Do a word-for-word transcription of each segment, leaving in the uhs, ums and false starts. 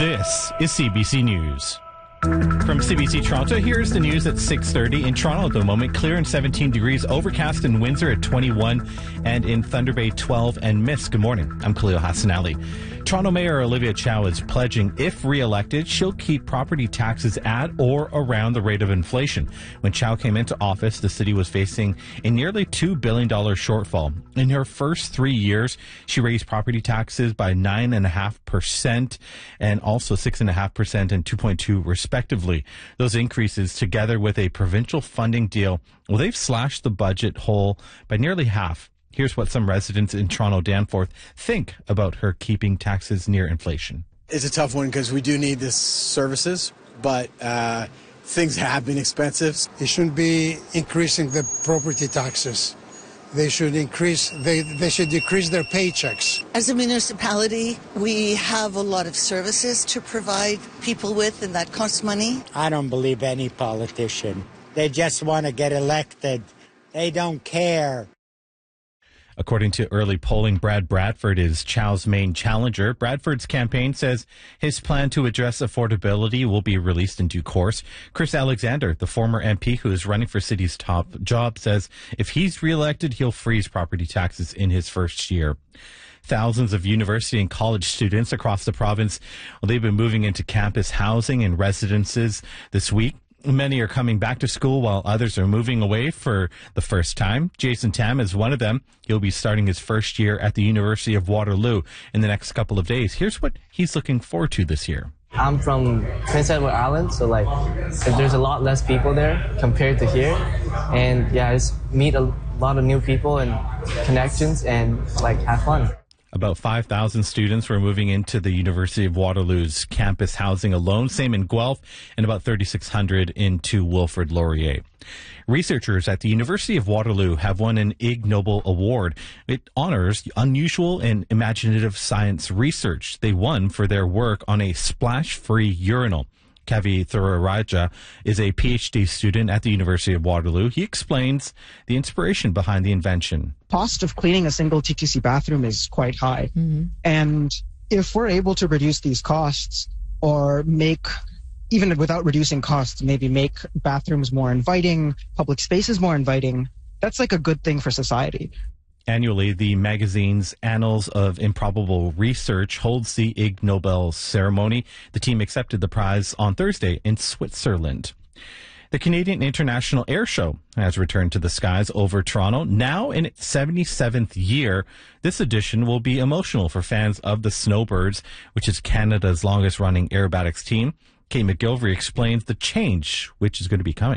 This is C B C News. From C B C Toronto, here's the news at six thirty. In Toronto at the moment, clear and seventeen degrees, overcast in Windsor at twenty-one, and in Thunder Bay twelve and mist. Good morning. I'm Khalil Hassan Ali. Toronto Mayor Olivia Chow is pledging, if re-elected, she'll keep property taxes at or around the rate of inflation. When Chow came into office, the city was facing a nearly two billion dollars shortfall. In her first three years, she raised property taxes by nine point five percent and also six point five percent and two point two respectively. Those increases, together with a provincial funding deal, well, they've slashed the budget hole by nearly half. Here's what some residents in Toronto Danforth think about her keeping taxes near inflation. It's a tough one because we do need these services, but uh, things have been expensive. They shouldn't be increasing the property taxes. They should increase, they, they should decrease their paychecks. As a municipality, we have a lot of services to provide people with, and that costs money. I don't believe any politician. They just want to get elected. They don't care. According to early polling, Brad Bradford is Chow's main challenger. Bradford's campaign says his plan to address affordability will be released in due course. Chris Alexander, the former M P who is running for city's top job, says if he's reelected, he'll freeze property taxes in his first year. Thousands of university and college students across the province, well, they've been moving into campus housing and residences this week. Many are coming back to school while others are moving away for the first time. Jason Tam is one of them. He'll be starting his first year at the University of Waterloo in the next couple of days. Here's what he's looking forward to this year. I'm from Prince Edward Island, so like there's a lot less people there compared to here. And yeah, I just meet a lot of new people and connections and like have fun. About five thousand students were moving into the University of Waterloo's campus housing alone, same in Guelph, and about thirty-six hundred into Wilfrid Laurier. Researchers at the University of Waterloo have won an Ig Nobel Award. It honors unusual and imaginative science research. They won for their work on a splash-free urinal. Kavi Thuraraja is a P H D student at the University of Waterloo. He explains the inspiration behind the invention. Cost of cleaning a single T T C bathroom is quite high. Mm-hmm. And if we're able to reduce these costs or make, even without reducing costs, maybe make bathrooms more inviting, public spaces more inviting, that's like a good thing for society. Annually, the magazine's Annals of Improbable Research holds the Ig Nobel ceremony. The team accepted the prize on Thursday in Switzerland. The Canadian International Air Show has returned to the skies over Toronto, now in its seventy-seventh year. This edition will be emotional for fans of the Snowbirds, which is Canada's longest-running aerobatics team. Kate McGilvery explains the change which is going to be coming.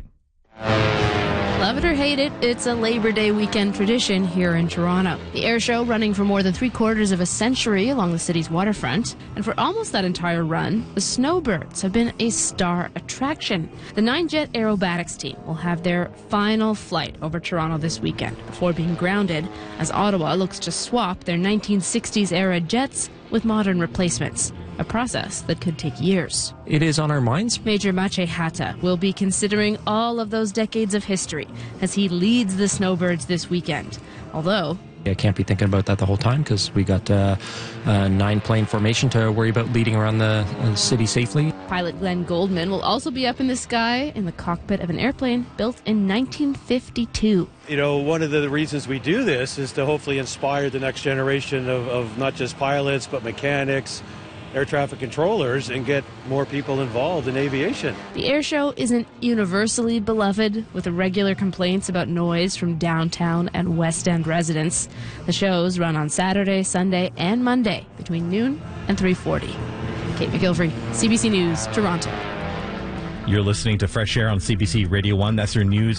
Love it or hate it, it's a Labor Day weekend tradition here in Toronto. The air show running for more than three quarters of a century along the city's waterfront. And for almost that entire run, the Snowbirds have been a star attraction. The nine-jet aerobatics team will have their final flight over Toronto this weekend before being grounded as Ottawa looks to swap their nineteen sixties-era jets with modern replacements. A process that could take years. It is on our minds. Major Maciej Hata will be considering all of those decades of history as he leads the Snowbirds this weekend. Although I can't be thinking about that the whole time because we got uh, a nine-plane formation to worry about leading around the uh, city safely. Pilot Glenn Goldman will also be up in the sky in the cockpit of an airplane built in nineteen fifty-two. You know, one of the reasons we do this is to hopefully inspire the next generation of, of not just pilots but mechanics, air traffic controllers, and get more people involved in aviation. The air show isn't universally beloved, with regular complaints about noise from downtown and West End residents. The shows run on Saturday, Sunday, and Monday between noon and three forty. Kate McGilvery, C B C News, Toronto. You're listening to Fresh Air on C B C Radio one. That's your news